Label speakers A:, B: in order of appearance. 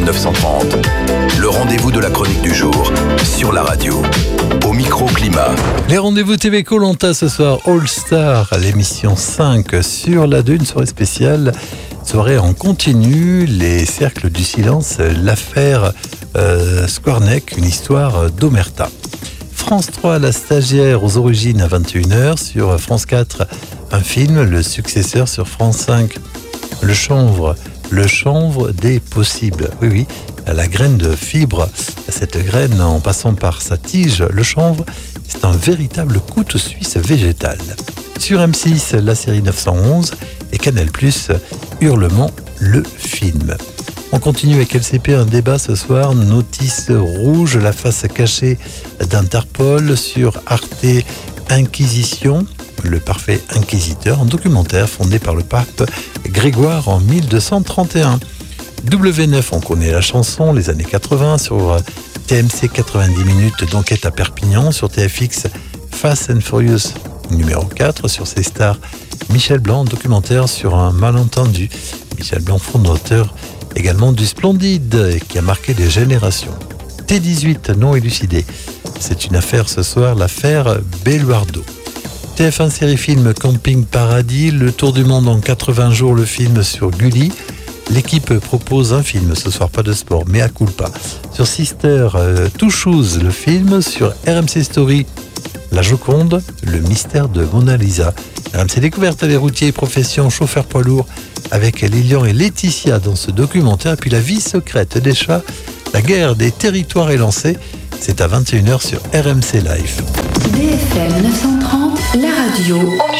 A: 930. Le rendez-vous de la chronique du jour sur la radio. Au micro-climat.
B: Les rendez-vous TV Koh-Lanta ce soir, All Star, l'émission 5 sur la 2, une soirée spéciale. Soirée en continu, les cercles du silence, l'affaire Squarneck, une histoire d'omerta. France 3, la stagiaire aux origines à 21h. Sur France 4, un film, le successeur sur France 5, le chanvre des possibles. Oui, la graine de fibre, cette graine en passant par sa tige, le chanvre, c'est un véritable couteau suisse végétal. Sur M6, la série 911 et Canal+, Hurlement, le film. On continue avec LCP, un débat ce soir, Notice rouge, la face cachée d'Interpol. Sur Arte, Inquisition, le parfait inquisiteur, un documentaire fondé par le pape Grégoire en 1231. W9, on connaît la chanson, les années 80. Sur TMC, 90 minutes d'enquête à Perpignan. Sur TFX, Fast and Furious numéro 4. Sur C-Star, Michel Blanc, documentaire sur un malentendu. Michel Blanc, fondateur également du Splendide, qui a marqué des générations. T18, non élucidé. C'est une affaire ce soir, l'affaire Belluardo. TF1 série film Camping Paradis, le tour du monde en 80 jours, le film sur Gulli. L'équipe propose un film ce soir, pas de sport, mais à culpa. Sur Sister, Two Shoes, le film. Sur RMC Story, La Joconde, le mystère de Mona Lisa. RMC Découverte, les routiers, profession, chauffeur poids lourd, avec Lilian et Laetitia dans ce documentaire. Et puis la vie secrète des chats, la guerre des territoires est lancée. C'est à 21h sur RMC Live.
C: BFM 930, la radio.